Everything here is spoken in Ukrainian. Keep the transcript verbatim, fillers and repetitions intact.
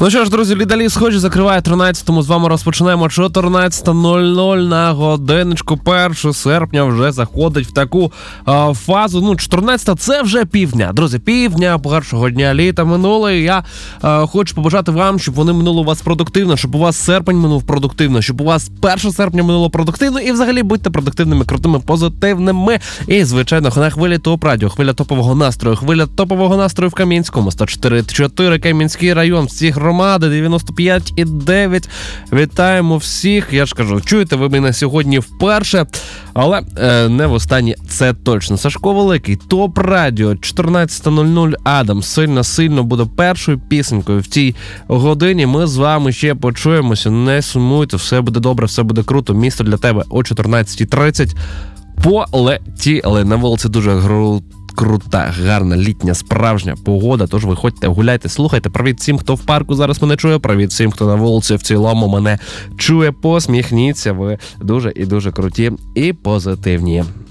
Ну що ж, друзі, Лідалі схожі закриває тринадцятому. З вами розпочинаємо чотирнадцята нуль нуль на годиночку. першого серпня вже заходить в таку а, фазу. Ну, чотирнадцята це вже півдня. Друзі, півдня першого дня літа минуло. І я а, хочу побажати вам, щоб вони минуло у вас продуктивно, щоб у вас серпень минув продуктивно, щоб у вас першого серпня минуло продуктивно. І взагалі будьте продуктивними, крутими, позитивними. І, звичайно, на хвилі топ-радіо, хвиля топового настрою, хвиля топового настрою в Кам'янському. сто чотири чотири Кам'янський район, всі громади, дев'яносто п'ять і дев'ять. Вітаємо всіх. Я ж кажу, чуєте ви мене сьогодні вперше, але е, не востаннє, це точно. Сашко Великий, топ-радіо, чотирнадцята нуль нуль, Адам. Сильно-сильно буде першою пісенькою в цій годині. Ми з вами ще почуємося, не сумуйте, все буде добре, все буде круто. Місто для тебе о чотирнадцята тридцять. Полетіли. На вулиці дуже гру... крута, гарна, літня, справжня погода, тож виходьте, гуляйте, слухайте. Привіт всім, хто в парку зараз мене чує, привіт всім, хто на вулиці в цілому мене чує. Посміхніться, ви дуже і дуже круті і позитивні.